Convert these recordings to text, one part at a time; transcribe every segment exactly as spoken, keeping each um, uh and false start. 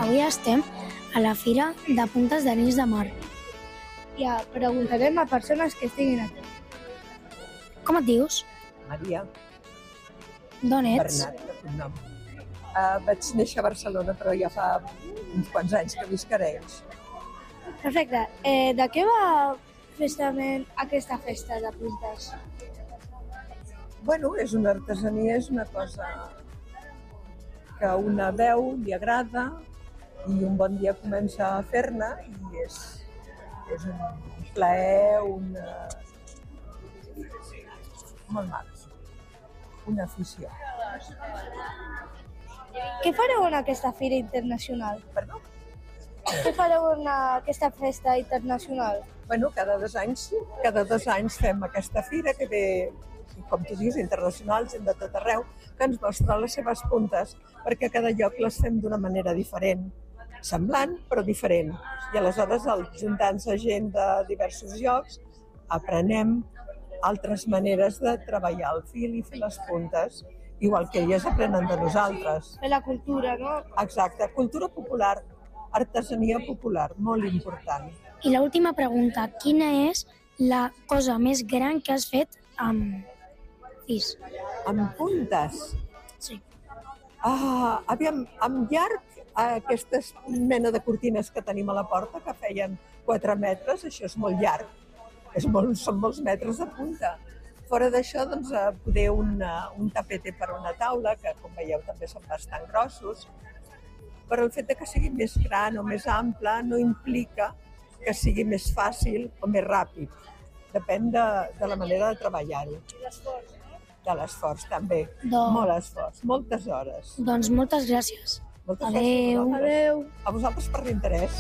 Avui estem a la Fira de Puntes d'Arenys de Mar. Ja preguntarem a persones que estiguin aquí. Com et dius? Maria. D'on ets? Bernat, de cognom. Uh, vaig néixer a Barcelona, però ja fa uns quants anys que visc a Arenys. Perfecte. Eh, de què va justament aquesta festa de puntes? Bueno, és una artesania, és una cosa que una veu li agrada i un bon dia comença a fer-ne i és, és un plaer, una... molt maco, una afició. Què fareu en aquesta fira internacional? Perdó? Què fareu en aquesta festa internacional? Bueno, cada dos anys, cada dos anys fem aquesta fira que ve, com tu dius, internacional, gent de tot arreu, que ens mostra les seves puntes, perquè cada lloc les fem d'una manera diferent, semblant però diferent. I aleshores, juntant-se gent de diversos llocs, aprenem altres maneres de treballar el fil i fer les puntes, igual que elles aprenen de nosaltres. Fer la cultura, no? Exacte, cultura popular, artesania popular, molt important. I l'última pregunta, quina és la cosa més gran que has fet amb fis? Amb puntes? Sí. Ah, aviam, amb llarg, aquestes mena de cortines que tenim a la porta, que feien quatre metres, això és molt llarg, és molt, són molts metres de punta. Fora d'això, doncs, poder una, un tapete per a una taula, que com veieu també són bastant grossos, però el fet de que sigui més gran o més ample no implica que sigui més fàcil o més ràpid. Depèn de, de la manera de treballar-ho. I l'esforç, no? De l'esforç, també. Do... Molt esforç, moltes hores. Doncs moltes gràcies. Moltes Adéu. gràcies a Adéu. A vosaltres per l'interès.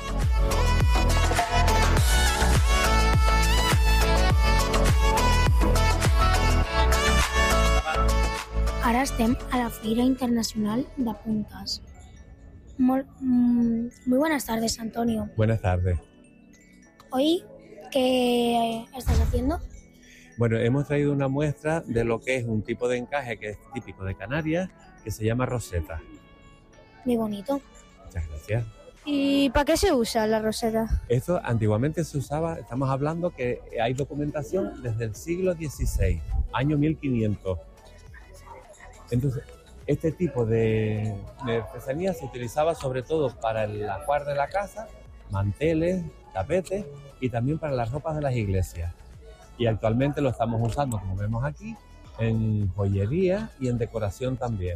Ara estem a la Fira Internacional de Puntes. Muy, muy buenas tardes, Antonio. Buenas tardes. Hoy, ¿qué estás haciendo? Bueno, hemos traído una muestra de lo que es un tipo de encaje que es típico de Canarias, que se llama roseta. Muy bonito. Muchas gracias. ¿Y para qué se usa la roseta? Esto antiguamente se usaba, estamos hablando que hay documentación desde el siglo dieciséis, año mil quinientos. Entonces, este tipo de, de artesanía se utilizaba sobre todo para el ajuar de la casa, manteles, tapetes y también para las ropas de las iglesias. Y actualmente lo estamos usando, como vemos aquí, en joyería y en decoración también.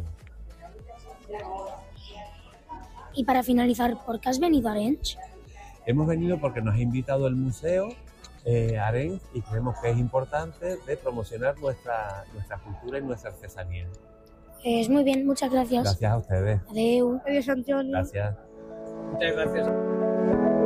Y para finalizar, ¿por qué has venido a Arenys? Hemos venido porque nos ha invitado el museo eh, Arenys y creemos que es importante de promocionar nuestra, nuestra cultura y nuestra artesanía. Pues muy bien, muchas gracias. Gracias a ustedes. Adeu. Adiós, Antonio. Gracias. Muchas gracias.